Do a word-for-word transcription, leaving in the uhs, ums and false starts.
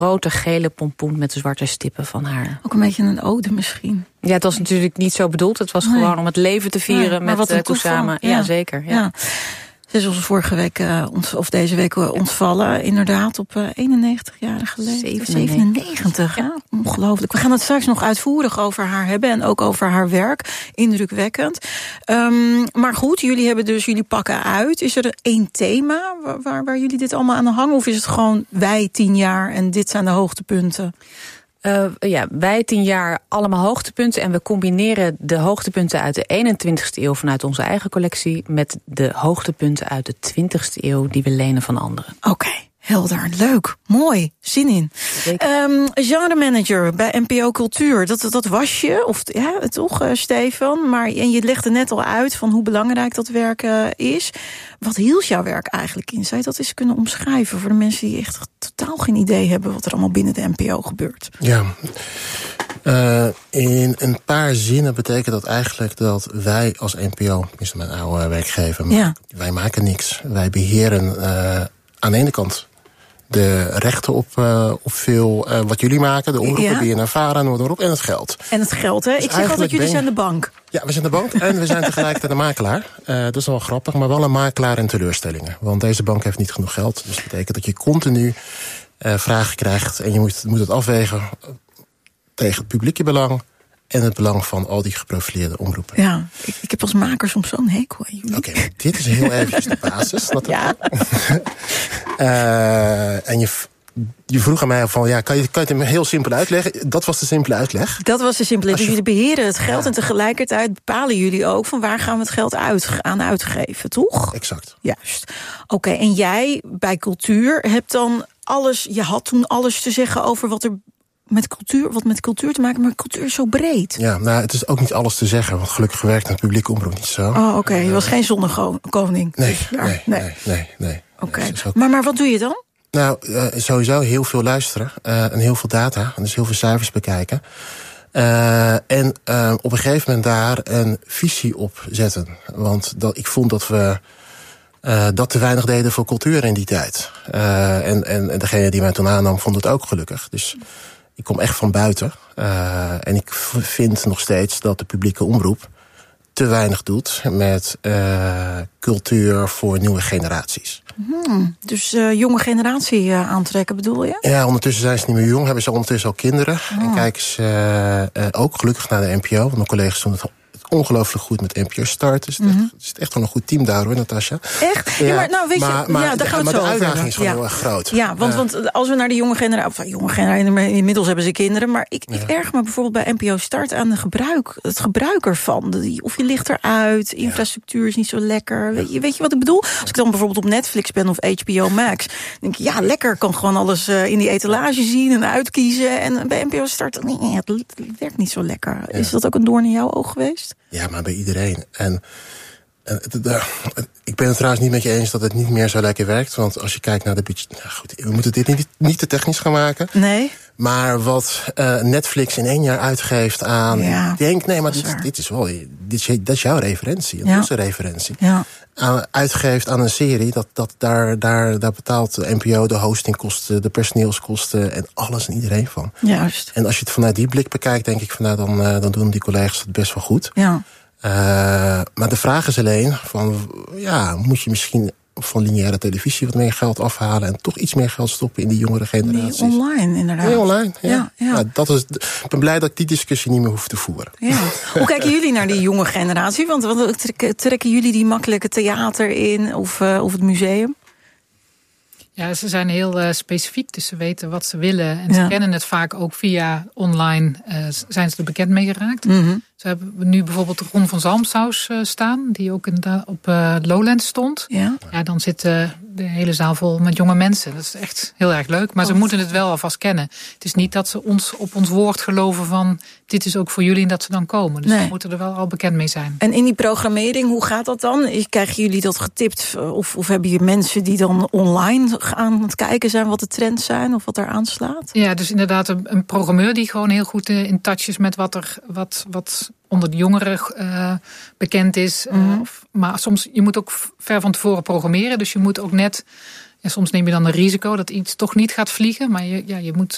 grote gele pompoen met de zwarte stippen van haar. Ook een beetje een ode misschien. Ja, het was natuurlijk niet zo bedoeld. Het was nee. gewoon om het leven te vieren nee, met uh, Kusama. Ja. ja, zeker. Ja. Ja. Ze is ons vorige week, uh, ons, of deze week uh, ontvallen, inderdaad, op uh, eenennegentigjarige leeftijd. zevenennegentig, ja. Ongelooflijk. We gaan het straks nog uitvoerig over haar hebben en ook over haar werk. Indrukwekkend. Um, maar goed, jullie hebben dus, jullie pakken uit. Is er één thema waar, waar jullie dit allemaal aan hangen? Of is het gewoon wij tien jaar en dit zijn de hoogtepunten? Uh, ja, wij tien jaar allemaal hoogtepunten. En we combineren de hoogtepunten uit de eenentwintigste eeuw vanuit onze eigen collectie met de hoogtepunten uit de twintigste eeuw die we lenen van anderen. Oké, okay, helder, leuk, mooi, zin in. Um, genre manager bij N P O Cultuur, dat, dat was je, of ja, toch, uh, Stefan? Maar en je legde net al uit van hoe belangrijk dat werk uh, is. Wat hield jouw werk eigenlijk in? Zou je dat eens kunnen omschrijven voor de mensen die echt totaal geen idee hebben wat er allemaal binnen de N P O gebeurt? Ja, uh, in een paar zinnen betekent dat eigenlijk dat wij als N P O, tenminste mijn oude werkgever, ja. wij maken niks. Wij beheren uh, aan de ene kant de rechten op, uh, op veel uh, wat jullie maken, de omroepen, ja. B N N Vara, noem maar op, en het geld. En het geld, hè? Dus ik zeg altijd, jullie je... zijn de bank. Ja, we zijn de bank en we zijn tegelijkertijd de makelaar. Uh, dat is wel grappig, maar wel een makelaar in teleurstellingen. Want deze bank heeft niet genoeg geld. Dus dat betekent dat je continu uh, vragen krijgt en je moet, moet het afwegen tegen het publieke belang en het belang van al die geprofileerde omroepen. Ja, ik, ik heb als maker soms zo'n hekel aan jullie. Oké, okay, dit is heel eventjes de basis. Ja. uh, en je, je vroeg aan mij van, ja, kan je, kan je het heel simpel uitleggen? Dat was de simpele uitleg. Dat was de simpele. Dus jullie beheren het geld en tegelijkertijd bepalen jullie ook van waar gaan we het geld uit, aan uitgeven, toch? Exact. Juist. Oké, okay, en jij bij cultuur hebt dan alles, je had toen alles te zeggen over wat er met cultuur, wat met cultuur te maken, maar cultuur is zo breed. Ja, nou, het is ook niet alles te zeggen, want gelukkig werkt het publieke omroep niet zo. Oh, oké. Okay. Je was geen zonnekoning. Nee, nee, nee, nee, nee, nee. Oké. Okay. Ook... Maar, maar wat doe je dan? Nou, uh, sowieso heel veel luisteren uh, en heel veel data, en dus heel veel cijfers bekijken. Uh, en uh, op een gegeven moment daar een visie op zetten. Want dat, ik vond dat we uh, dat te weinig deden voor cultuur in die tijd. Uh, en, en, en degene die mij toen aannam vond het ook gelukkig. Dus ik kom echt van buiten. Uh, en ik vind nog steeds dat de publieke omroep te weinig doet met uh, cultuur voor nieuwe generaties. Hmm, dus uh, jonge generatie uh, aantrekken bedoel je? Ja, ondertussen zijn ze niet meer jong, hebben ze ondertussen al kinderen. Oh. En kijken ze uh, uh, ook gelukkig naar de N P O. Want mijn collega's doen het ongelooflijk goed met N P O Start. Dus mm-hmm. het is echt wel een goed team daar hoor, Natasja. Echt? Ja, ja, maar nou weet maar, je, maar, ja, daar gaan we maar het de zo uitdaging over. is gewoon ja. heel erg groot. Ja, want, uh, want als we naar de jonge generatie, of jonge generatie, inmiddels hebben ze kinderen, maar ik, ik ja. erg me bijvoorbeeld bij N P O Start aan de gebruik, het gebruik ervan. Of je ligt eruit, infrastructuur is niet zo lekker. Weet je, weet je wat ik bedoel? Als ik dan bijvoorbeeld op Netflix ben of H B O Max, denk ik, ja, lekker, kan gewoon alles uh, in die etalage zien en uitkiezen. En bij N P O Start, nee, het, het werkt niet zo lekker. Ja. Is dat ook een doorn in jouw oog geweest? Ja, maar bij iedereen. En, en de, de, ik ben het trouwens niet met je eens dat het niet meer zo lekker werkt. Want als je kijkt naar de budget. Nou goed, we moeten dit niet, niet te technisch gaan maken. Nee. Maar wat uh, Netflix in één jaar uitgeeft aan. Ja, ik denk, nee, maar dat dit, is, dit is wel. Dit is, dat is jouw referentie. Dat ja. is onze referentie. Ja. Uh, uitgeeft aan een serie. Dat, dat daar, daar, daar betaalt de N P O de hostingkosten, de personeelskosten en alles en iedereen van. Juist. En als je het vanuit die blik bekijkt, denk ik van nou, dan, uh, dan doen die collega's het best wel goed. Ja. Uh, maar de vraag is alleen van, ja, moet je misschien van lineaire televisie wat meer geld afhalen en toch iets meer geld stoppen in die jongere generaties? Nee, online inderdaad. Nee, online, ja. ja, ja. ja dat is, ik ben blij dat ik die discussie niet meer hoef te voeren. Ja. Hoe kijken jullie naar die jonge generatie? Want wat trekken, trekken jullie die makkelijke theater in of, uh, of het museum? Ja, ze zijn heel uh, specifiek, dus ze weten wat ze willen. En ja. ze kennen het vaak ook via online, uh, zijn ze er bekend mee geraakt. Mm-hmm. Ze hebben nu bijvoorbeeld Ron van Zalmsaus uh, staan, die ook in, op uh, Lowlands stond. Ja. Ja, dan zit uh, de hele zaal vol met jonge mensen. Dat is echt heel erg leuk, maar oh. ze moeten het wel alvast kennen. Het is niet dat ze ons op ons woord geloven van dit is ook voor jullie en dat ze dan komen. Dus nee. ze moeten er wel al bekend mee zijn. En in die programmering, hoe gaat dat dan? Krijgen jullie dat getipt? Of, of hebben je mensen die dan online aan het kijken zijn wat de trends zijn of wat er aanslaat? Ja, dus inderdaad een, een programmeur die gewoon heel goed uh, in touch is met wat er wat, wat onder de jongeren uh, bekend is. Mm-hmm. Uh, of, maar soms, je moet ook ver van tevoren programmeren. Dus je moet ook net, en soms neem je dan een risico dat iets toch niet gaat vliegen. Maar je, ja, je moet